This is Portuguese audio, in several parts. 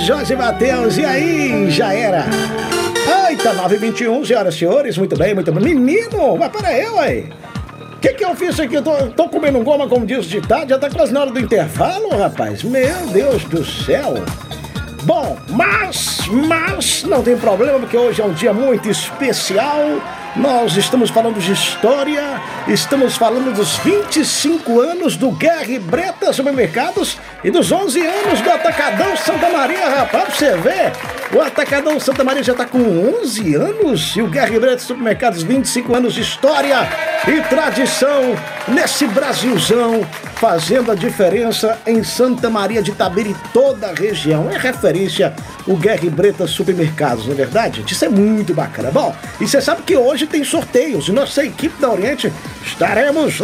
Jorge Mateus, e aí, já era. Eita, 9h21, senhoras e senhores, muito bem, muito bem. Menino, mas peraí, ué. O que eu fiz aqui? Eu tô comendo goma, como diz o ditado, já tá quase na hora do intervalo, rapaz. Meu Deus do céu. Bom, mas não tem problema, porque hoje é um dia muito especial. Nós estamos falando de história, estamos falando dos 25 anos do Guerra Breta Supermercados e dos 11 anos do Atacadão Santa Maria, rapaz, pra você ver. O Atacadão Santa Maria já tá com 11 anos e o Guerra Breta Supermercados, 25 anos de história e tradição nesse Brasilzão, fazendo a diferença em Santa Maria de Itabira e toda a região. É referência o Guerra Breta Supermercados, não é verdade, gente? Isso é muito bacana. Bom, e você sabe que hoje tem sorteios e nossa equipe da Oriente estaremos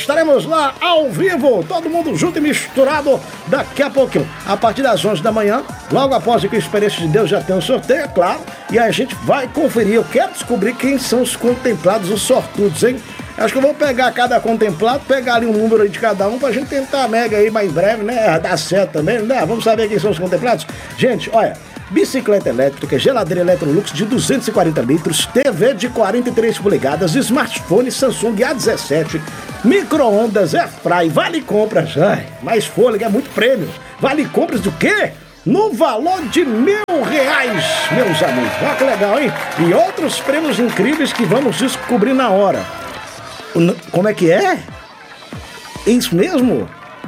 lá ao vivo, todo mundo junto e misturado daqui a pouquinho, a partir das 11 da manhã, logo após que a Experiência de Deus já tem um sorteio, é claro, e a gente vai conferir. Eu quero descobrir quem são os contemplados, os sortudos, hein? Acho que eu vou pegar cada contemplado, pegar ali um número aí de cada um pra gente tentar a mega aí mais breve, né? Dar certo também, né? Vamos saber quem são os contemplados? Gente, olha, bicicleta elétrica, geladeira Electrolux de 240 litros, TV de 43 polegadas, smartphone Samsung A17, micro-ondas, airfry, vale compras, ai, mais fôlego, é muito prêmio. Vale compras do quê? No valor de R$1.000, meus amigos. Olha que legal, hein? E outros prêmios incríveis que vamos descobrir na hora. Como é que é? É isso mesmo?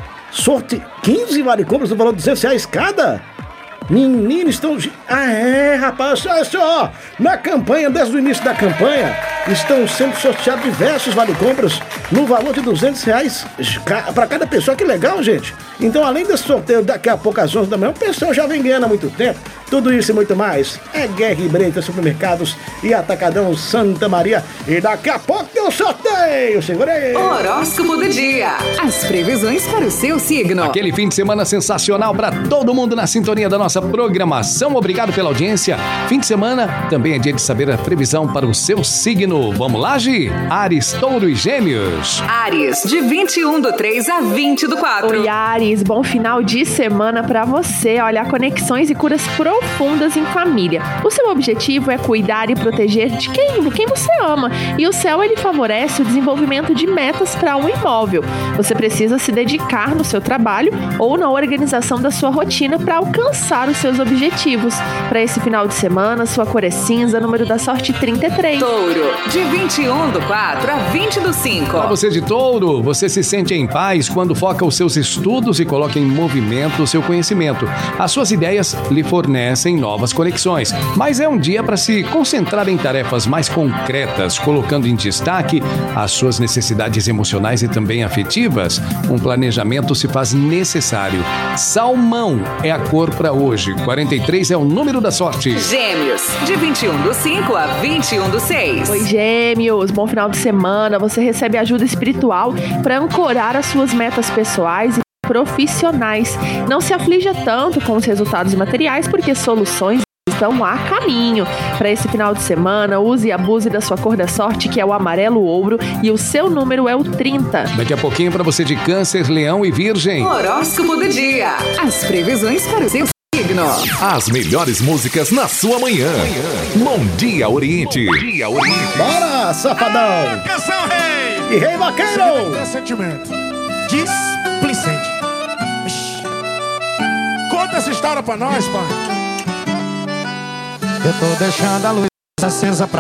Sorte 15 vale compras no valor de R$200 cada? Menino, estão... Ah, é, rapaz, olha só, na campanha, desde o início da campanha, estão sendo sorteados diversos vale-compras no valor de R$200 para cada pessoa. Que legal, gente. Então, além desse sorteio, daqui a pouco às 11 da manhã, o pessoal já vem ganhando há muito tempo. Tudo isso e muito mais é Guerra Breta Supermercados e Atacadão Santa Maria. E daqui a pouco tem o sorteio. Segura aí. Horóscopo do dia. As previsões para o seu signo. Aquele fim de semana sensacional para todo mundo na sintonia da nossa programação. Obrigado pela audiência. Fim de semana também é dia de saber a previsão para o seu signo. Vamos lá, Gi? Áries, Touro e Gêmeos. Áries, de 21/3 a 20/4. Oi, Áries, bom final de semana pra você. Olha, conexões e curas profundas em família. O seu objetivo é cuidar e proteger de quem você ama. E o céu, ele favorece o desenvolvimento de metas para um imóvel. Você precisa se dedicar no seu trabalho ou na organização da sua rotina para alcançar os seus objetivos. Para esse final de semana, sua cor é cinza, número da sorte 33. Touro, de 21/4 a 20/5. Para você de Touro, você se sente em paz quando foca os seus estudos e coloca em movimento o seu conhecimento. As suas ideias lhe fornecem novas conexões, mas é um dia para se concentrar em tarefas mais concretas, colocando em destaque as suas necessidades emocionais e também afetivas. Um planejamento se faz necessário. Salmão é a cor para hoje. 43 é o número da sorte. Gêmeos, de 21/5 a 21/6. Oi, Gêmeos, bom final de semana. Você recebe ajuda espiritual para ancorar as suas metas pessoais e profissionais. Não se aflija tanto com os resultados materiais, porque soluções estão a caminho. Para esse final de semana, use e abuse da sua cor da sorte, que é o amarelo ouro, e o seu número é o 30. Daqui a pouquinho para você de Câncer, Leão e Virgem. Horóscopo do dia. As previsões para o seu signo. As melhores músicas na sua manhã. Bom dia, Oriente. Bora, safadão. Canção rei. E rei vaqueiro. Sentimento displicente. Conta essa história pra nós, pai. Eu tô deixando a luz acesa pra